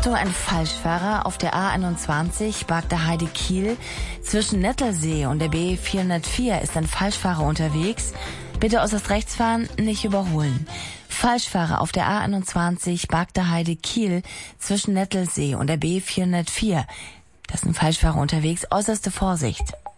Achtung, ein Falschfahrer auf der A21 Bagda-Heide-Kiel. Zwischen Nettelsee und der B404 ist ein Falschfahrer unterwegs. Bitte äußerst rechts fahren, nicht überholen. Falschfahrer auf der A21 Bagda-Heide-Kiel zwischen Nettelsee und der B404. Da ist ein Falschfahrer unterwegs. Äußerste Vorsicht.